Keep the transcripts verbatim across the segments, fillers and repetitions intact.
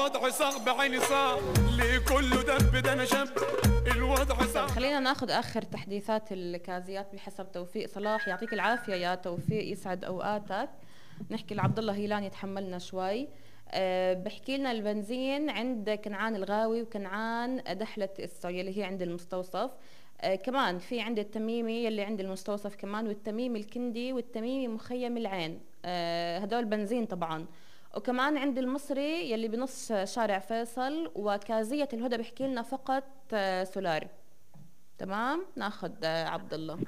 الوضع صعب بعيني صعب ليه كله دب ده انا شاب الوضع صعب. خلينا ناخذ اخر تحديثات الكازيات بحسب توفيق صلاح. يعطيك العافيه يا توفيق، يسعد اوقاتك. نحكي لعبد الله هيلان يتحملنا شوي. أه بحكي لنا البنزين عند كنعان الغاوي وكنعان دحلة السوية اللي هي عند المستوصف. أه كمان في عند التميمي يلي عند المستوصف كمان، والتميمي الكندي والتميمي مخيم العين. أه هدول بنزين طبعا. وكمان عند المصري يلي بنص شارع فيصل وكازية الهدى بحكي لنا فقط أه سولار. تمام، ناخذ أه عبد الله.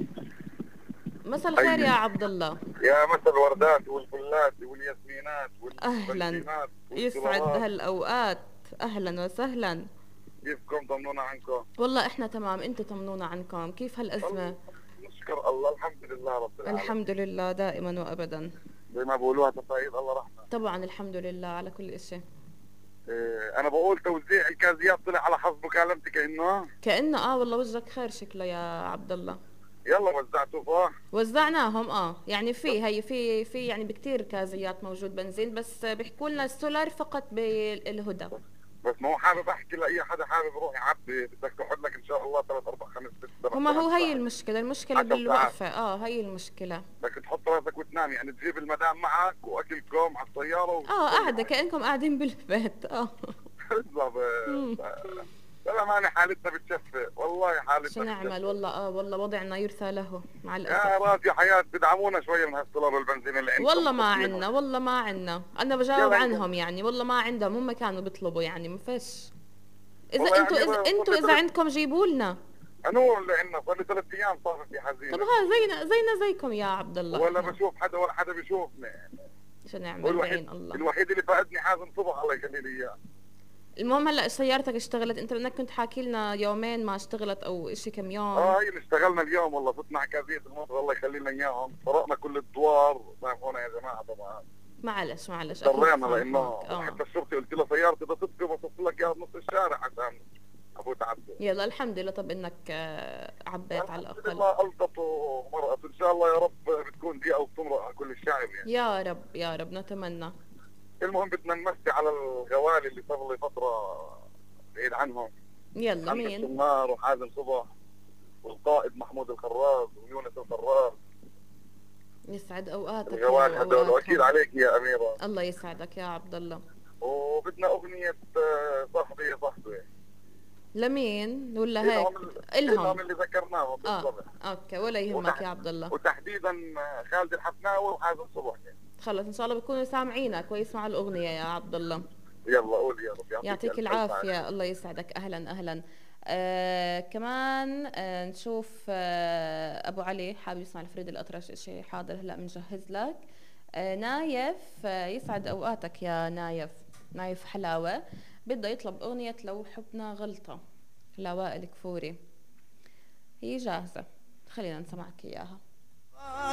مساء الخير يا أي. عبد الله. يا مسا الوردات والفلات والياسمينات اهلا، والبنزينات يسعد والسلامات. هالاوقات. اهلا وسهلا. كيفكم؟ طمنونا عنكم. والله احنا تمام، انتم طمنونا عنكم، كيف هالازمه؟ نشكر الله، الحمد لله رب العالمين. الحمد لله دائما وابدا. زي ما بقولوها تصعيد الله رحمه. طبعا الحمد لله على كل شيء. إيه، انا بقول توزيع الكازيات طلع على حظ مكالمتي كانه كانه اه والله وجهك خير شكله يا عبد الله. يلا وزعتوا صح؟ وزعناهم اه، يعني في هي في في يعني بكتير كازيات موجود بنزين، بس بيحكوا لنا السولار فقط بالهدى. بس ما هو حابب احكي لاي حدا حابب يروح يعبي، بدك تقعد لك ان شاء الله ثلاث اربع خمس ست سبع وما هو هي ساعات. المشكله، المشكله عشر بالوقفه. اه هي المشكله. بدك تحط راسك وتنام، يعني تجيب المدام معك واكلكم على السياره و... اه قاعده كانكم قاعدين بالبيت اه. بالضبط. للأمانة حالتنا بتشفى، والله حالتنا شو نعمل بتشفى. والله اه، والله وضعنا يرثى له مع يا الاسف. راسي حياة بدعمونا شوية من هالسولار والبنزين اللي عندكم. والله ما عنا، والله ما عنا، انا بجاوب يلا عنهم يعني، والله ما عندهم، هم كانوا بيطلبوا يعني ما فيش. اذا والله انتوا يعني اذا صار انتوا لي اذا ثلاث عندكم جيبوا لنا. أنو اللي عندنا صار لي ثلاث أيام صار في طب حزينة. ها زينا زينا زيكم يا عبد الله. ولا احنا بشوف حدا ولا حدا بيشوفني. شو نعمل والوحيد بعين الله. الوحيد اللي فقدني حازم صبح الله يخلي لي إياه. المهم هلا سيارتك اشتغلت؟ انت بدك كنت حاكي لنا يومين ما اشتغلت او اشي كم يوم. اه هي اللي اشتغلنا اليوم والله، فتنا على كازية المطر الله يخلي لنا إياهم، سرقنا كل الدوار، سامحونا يا جماعة طبعا. معلش معلش اضطرينا لانه اه. حتى الشرطي قلت له سيارتي بدها تطفي بصف لك اياها بنص الشارع عشان افوت عبده. يلا الحمد لله. طب انك آه، عبيت على الحمد الاقل. لله الطف ومرأت ان شاء الله يا رب بتكون دي او بتمرق على كل الشعب يعني. يا رب يا رب نتمنى. المهم بدنا نمسي على الغوالي اللي صار لي فتره بعيد عنهم. يلا محمد مين؟ سمار وحازم صبح والقائد محمود الخراز ويونس الخراز. يسعد اوقاتك الغوالي يا هدول واكيد اوقاتهم. عليك يا اميره. الله يسعدك يا عبد الله. وبدنا اغنيه آه، صاحبي يا صاحبي. لمين ولا هيك؟ الهم الهم الهم اللي ذكرناهم اه بالضبط. اوكي ولا يهمك وتح... يا عبد الله. وتحديدا خالد الحفناوي وحازم صبح. خلص ان شاء الله بكونوا سامعينك ويسمعوا الاغنيه يا عبد الله. يلا قول يا رب يعطيك العافيه. الله يسعدك. اهلا اهلا. آه كمان آه نشوف آه ابو علي حابب يسمع الفريد الاطرش شيء. حاضر هلا بنجهز لك. آه نايف آه يسعد اوقاتك يا نايف. نايف حلاوه بده يطلب اغنيه لو حبنا غلطه لوائل كفوري. هي جاهزه، خلينا نسمعك اياها.